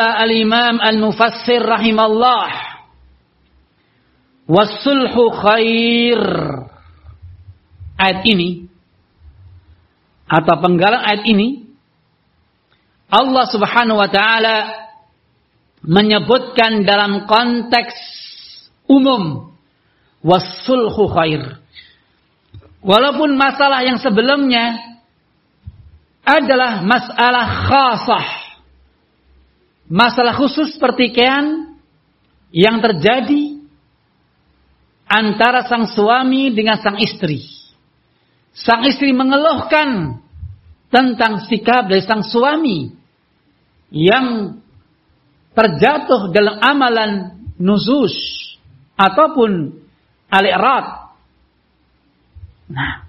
Al-Imam Al-Mufassir rahimallah, was-sulhu khair. Ayat ini atau penggalan ayat ini, Allah Subhanahu wa taala menyebutkan dalam konteks umum, was-sulhu khair. Walaupun masalah yang sebelumnya adalah masalah khasah, masalah khusus pertikaian yang terjadi antara sang suami dengan sang istri. Sang istri mengeluhkan tentang sikap dari sang suami yang terjatuh dalam amalan nuzuz ataupun al-i'rad. Nah,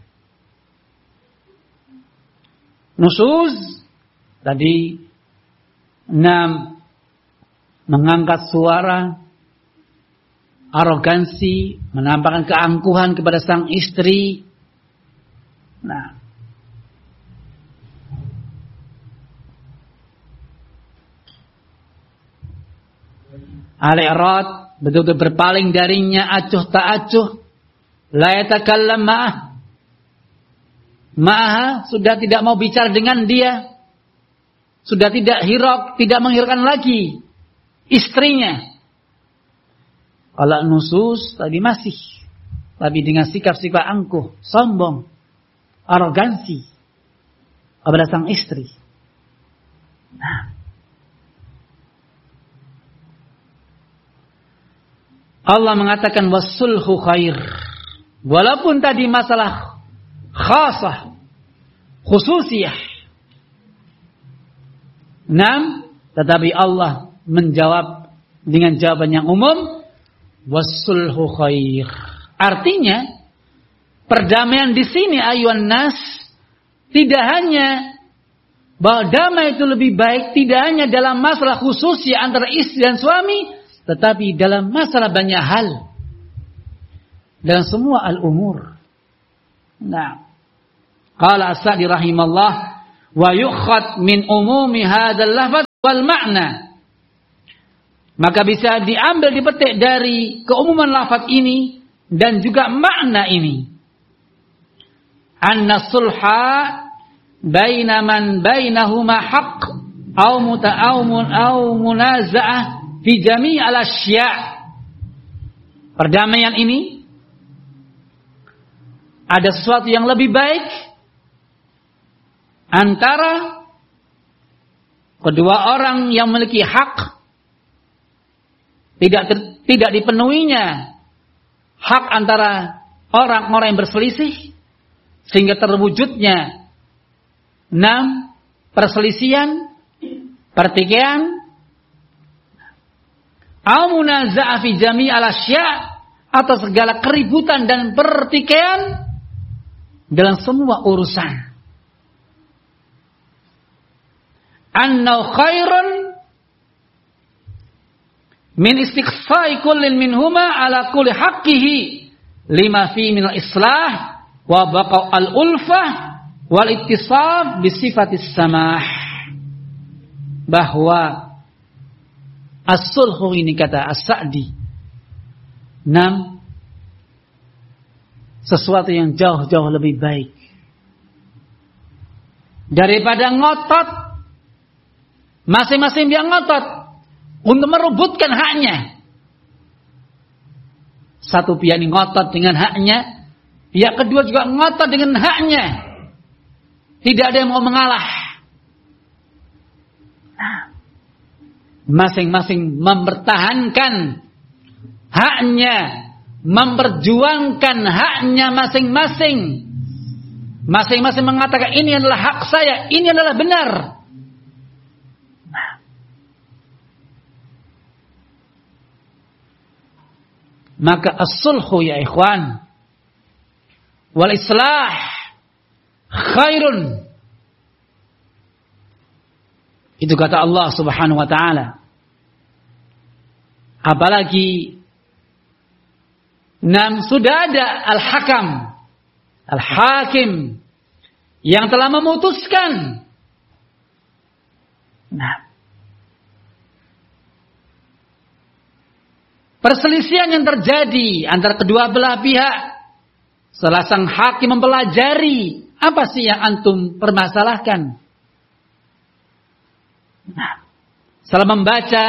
nuzuz tadi mengangkat suara, arogansi, menampakkan keangkuhan kepada sang istri. Nah, al-i'rad, betul-betul berpaling darinya, acuh tak acuh, la yatakallam ma'aha, sudah tidak mau bicara dengan dia, sudah tidak hirok, tidak menghiraukan lagi istrinya. Kalau nusus tadi masih, tapi dengan sikap-sikap angkuh, sombong, arogansi kepada sang istri. Nah, Allah mengatakan was-sulhu khair. Walaupun tadi masalah khasah, khususiyah. Tetapi Allah menjawab dengan jawaban yang umum, was-sulhu khair. Artinya, perdamaian di sini ayuhan nas tidak hanya bahwa damai itu lebih baik, tidak hanya dalam masalah khususiyah antara istri dan suami, tetapi dalam masalah banyak hal, dalam semua al-umur. Nah, qala As-Sa'di rahimallah, wa yukhad min umumi hadzal lafaz wal ma'na. Maka bisa diambil, dipetik dari keumuman lafaz ini dan juga makna ini. Anna sulha baina man bainahuma haqq aw muta'awmun aw munaza'ah fi jami' al-asya'. Perdamaian ini ada sesuatu yang lebih baik antara kedua orang yang memiliki hak, tidak dipenuhinya hak antara orang-orang yang berselisih sehingga terwujudnya perselisihan, pertikaian, au munaza'ah fi jami' al-asya', atau segala keributan dan pertikaian dalam semua urusan. Annau khairun min istiqsai kullin minhuma ala kulli haqqihi lima fi min al-islah wa baqa al-ulfah wal ittisab bi sifatis samah. Bahwa as-sulhu ini, kata As-Sa'di, sesuatu yang jauh-jauh lebih baik daripada ngotot, masing-masing dia ngotot untuk merebutkan haknya. Satu pihak ini ngotot dengan haknya, pihak kedua juga ngotot dengan haknya. Tidak ada yang mau mengalah. Masing-masing mempertahankan haknya, memperjuangkan haknya masing-masing. Masing-masing mengatakan ini adalah hak saya, ini adalah benar. Maka as-sulhu ya ikhwan wal islah khairun. Itu kata Allah Subhanahu wa taala. Apalagi sudah ada al-hakam, al-hakim yang telah memutuskan. perselisihan yang terjadi antara kedua belah pihak, setelah sang hakim mempelajari apa sih yang antum permasalahkan. Nah, setelah membaca,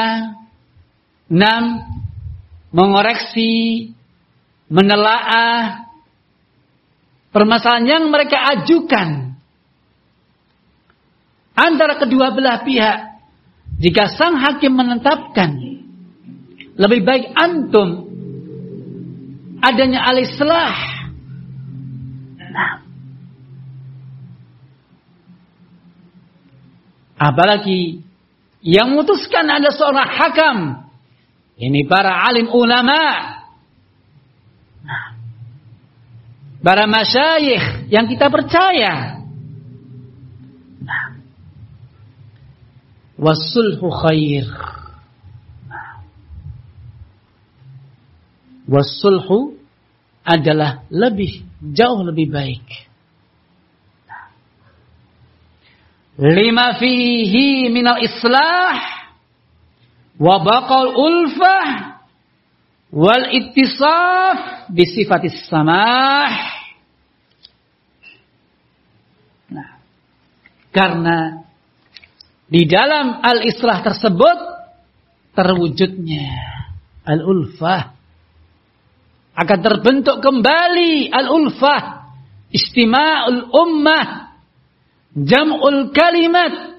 mengoreksi, menelaah permasalahan yang mereka ajukan antara kedua belah pihak, jika sang hakim menetapkan lebih baik antum adanya al-islah, apalagi yang memutuskan ada seorang hakam, ini para alim ulama, para masyayikh yang kita percaya. Wassulhu khair. Wassulhu adalah jauh lebih baik. Lima fihi minal islah wa baqal ulfah wal ittisaf bisifatis samah. Nah, karena di dalam al-islah tersebut terwujudnya al-ulfah, akan terbentuk kembali al-ulfah, istima'ul ummah, jam'ul kalimat,